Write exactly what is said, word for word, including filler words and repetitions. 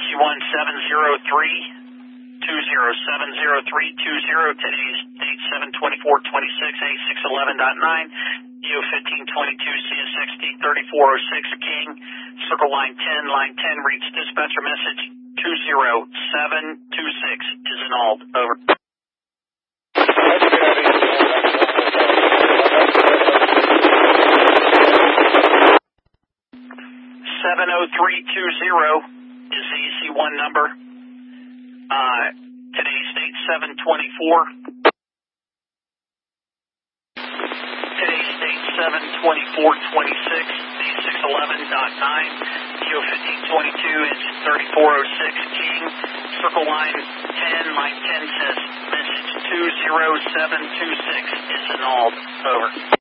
C one seven zero three two zero seven zero three two zero. Today's date seven twenty-four twenty-six, A six eleven point nine. U fifteen twenty-two, C S X D thirty-four oh six, King. Circle line ten, line ten, reads dispatcher message two zero seven two six is annulled. Over. seven oh three two zero is the E C one number. Uh, today's date seven twenty-four. Today's date seven twenty-four twenty-six, A six eleven point nine. U fifteen twenty-two is thirty-four oh six, King. Circle line ten, line ten says message two zero seven two six is annulled. Over.